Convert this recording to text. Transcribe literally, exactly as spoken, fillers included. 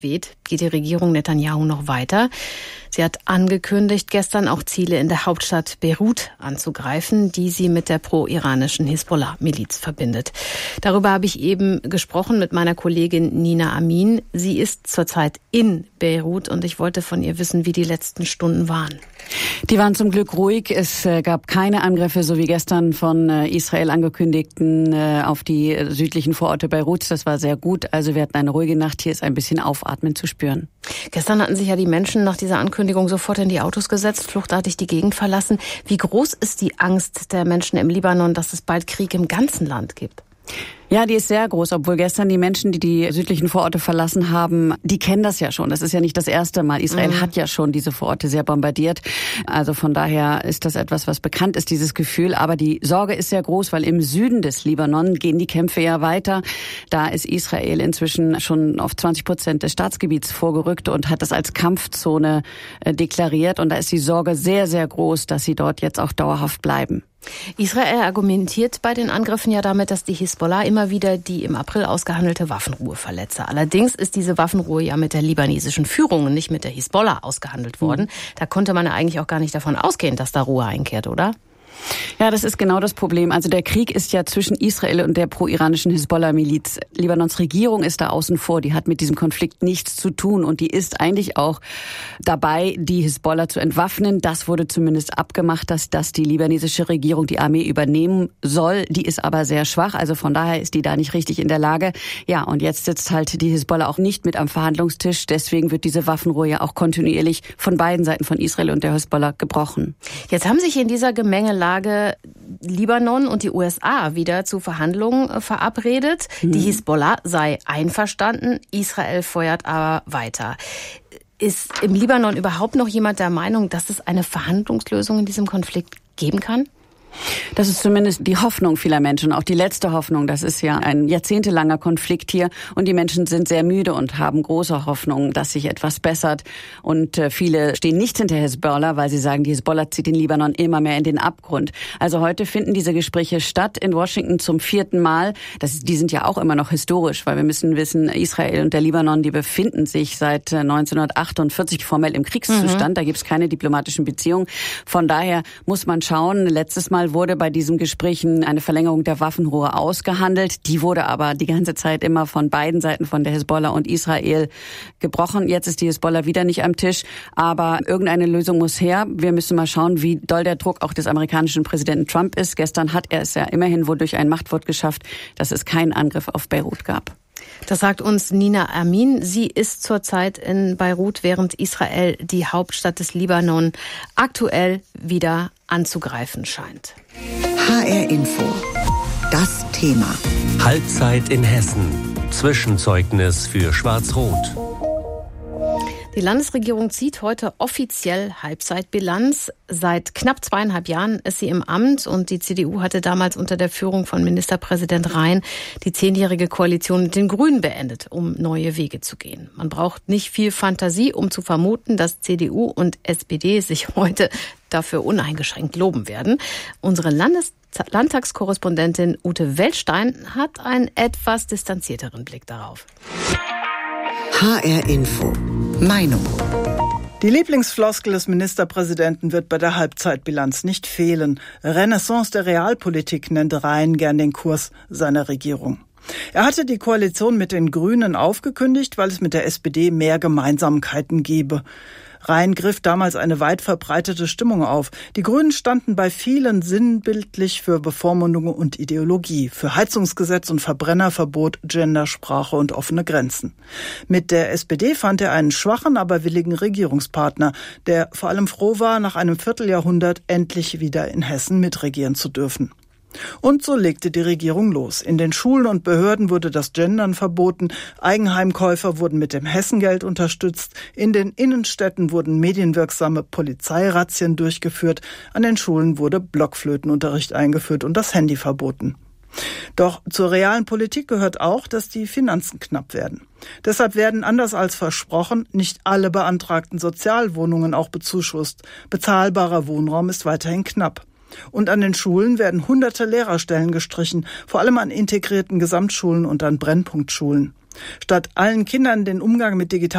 weht, geht die Regierung Netanyahu noch weiter. Sie hat angekündigt, gestern auch Ziele in der Hauptstadt Beirut anzugreifen, die sie mit der pro-iranischen Hisbollah-Miliz verbindet. Darüber habe ich eben gesprochen mit meiner Kollegin Nina Amin. Sie ist zurzeit in Beirut und ich wollte von ihr wissen, wie die letzten Stunden waren. Die waren zum Glück ruhig. Es gab keine Angriffe, so wie gestern von Israel angekündigten, auf die südlichen Vororte Beiruts. Das war sehr gut. Also wir hatten eine ruhige Nacht. Hier ist ein bisschen Aufatmen zu spüren. Gestern hatten sich ja die Menschen nach dieser Ankündigung sofort in die Autos gesetzt, fluchtartig die Gegend verlassen. Wie groß ist die Angst der Menschen im Libanon, dass es bald Krieg im ganzen Land gibt? Ja, die ist sehr groß, obwohl gestern die Menschen, die die südlichen Vororte verlassen haben, die kennen das ja schon. Das ist ja nicht das erste Mal. Israel mhm. hat ja schon diese Vororte sehr bombardiert. Also von daher ist das etwas, was bekannt ist, dieses Gefühl. Aber die Sorge ist sehr groß, weil im Süden des Libanon gehen die Kämpfe ja weiter. Da ist Israel inzwischen schon auf zwanzig Prozent des Staatsgebiets vorgerückt und hat das als Kampfzone deklariert. Und da ist die Sorge sehr, sehr groß, dass sie dort jetzt auch dauerhaft bleiben. Israel argumentiert bei den Angriffen ja damit, dass die Hisbollah immer wieder die im April ausgehandelte Waffenruhe verletze. Allerdings ist diese Waffenruhe ja mit der libanesischen Führung und nicht mit der Hisbollah ausgehandelt worden. Mhm. Da konnte man ja eigentlich auch gar nicht davon ausgehen, dass da Ruhe einkehrt, oder? Ja, das ist genau das Problem. Also der Krieg ist ja zwischen Israel und der pro-iranischen Hisbollah-Miliz. Libanons Regierung ist da außen vor. Die hat mit diesem Konflikt nichts zu tun und die ist eigentlich auch dabei, die Hisbollah zu entwaffnen. Das wurde zumindest abgemacht, dass, dass die libanesische Regierung die Armee übernehmen soll. Die ist aber sehr schwach, also von daher ist die da nicht richtig in der Lage. Ja, und jetzt sitzt halt die Hisbollah auch nicht mit am Verhandlungstisch. Deswegen wird diese Waffenruhe ja auch kontinuierlich von beiden Seiten, von Israel und der Hisbollah, gebrochen. Jetzt haben sich in dieser Gemengelage Libanon und die U S A wieder zu Verhandlungen verabredet. Mhm. Die Hisbollah sei einverstanden, Israel feuert aber weiter. Ist im Libanon überhaupt noch jemand der Meinung, dass es eine Verhandlungslösung in diesem Konflikt geben kann? Das ist zumindest die Hoffnung vieler Menschen, auch die letzte Hoffnung. Das ist ja ein jahrzehntelanger Konflikt hier und die Menschen sind sehr müde und haben große Hoffnung, dass sich etwas bessert. Und viele stehen nicht hinter Hisbollah, weil sie sagen, die Hisbollah zieht den Libanon immer mehr in den Abgrund. Also heute finden diese Gespräche statt in Washington zum vierten Mal. Das, die sind ja auch immer noch historisch, weil wir müssen wissen, Israel und der Libanon, die befinden sich seit neunzehnhundertachtundvierzig formell im Kriegszustand. Mhm. Da gibt es keine diplomatischen Beziehungen. Von daher muss man schauen, letztes Mal wurde bei diesen Gesprächen eine Verlängerung der Waffenruhe ausgehandelt. Die wurde aber die ganze Zeit immer von beiden Seiten, von der Hisbollah und Israel, gebrochen. Jetzt ist die Hisbollah wieder nicht am Tisch, aber irgendeine Lösung muss her. Wir müssen mal schauen, wie doll der Druck auch des amerikanischen Präsidenten Trump ist. Gestern hat er es ja immerhin wohl durch ein Machtwort geschafft, dass es keinen Angriff auf Beirut gab. Das sagt uns Nina Amin. Sie ist zurzeit in Beirut, während Israel die Hauptstadt des Libanon aktuell wieder anzugreifen scheint. H R Info. Das Thema. Halbzeit in Hessen. Zwischenzeugnis für Schwarz-Rot. Die Landesregierung zieht heute offiziell Halbzeitbilanz. Seit knapp zweieinhalb Jahren ist sie im Amt und die C D U hatte damals unter der Führung von Ministerpräsident Rhein die zehnjährige Koalition mit den Grünen beendet, um neue Wege zu gehen. Man braucht nicht viel Fantasie, um zu vermuten, dass C D U und S P D sich heute dafür uneingeschränkt loben werden. Unsere Landes- Landtagskorrespondentin Ute Weltstein hat einen etwas distanzierteren Blick darauf. H R Info. Meinung. Die Lieblingsfloskel des Ministerpräsidenten wird bei der Halbzeitbilanz nicht fehlen. Renaissance der Realpolitik nennt Rhein gern den Kurs seiner Regierung. Er hatte die Koalition mit den Grünen aufgekündigt, weil es mit der S P D mehr Gemeinsamkeiten gebe. Rhein griff damals eine weit verbreitete Stimmung auf. Die Grünen standen bei vielen sinnbildlich für Bevormundung und Ideologie, für Heizungsgesetz und Verbrennerverbot, Gendersprache und offene Grenzen. Mit der S P D fand er einen schwachen, aber willigen Regierungspartner, der vor allem froh war, nach einem Vierteljahrhundert endlich wieder in Hessen mitregieren zu dürfen. Und so legte die Regierung los. In den Schulen und Behörden wurde das Gendern verboten, Eigenheimkäufer wurden mit dem Hessengeld unterstützt, in den Innenstädten wurden medienwirksame Polizeirazzien durchgeführt, an den Schulen wurde Blockflötenunterricht eingeführt und das Handy verboten. Doch zur realen Politik gehört auch, dass die Finanzen knapp werden. Deshalb werden, anders als versprochen, nicht alle beantragten Sozialwohnungen auch bezuschusst. Bezahlbarer Wohnraum ist weiterhin knapp. Und an den Schulen werden hunderte Lehrerstellen gestrichen, vor allem an integrierten Gesamtschulen und an Brennpunktschulen. Statt allen Kindern den Umgang mit digitalen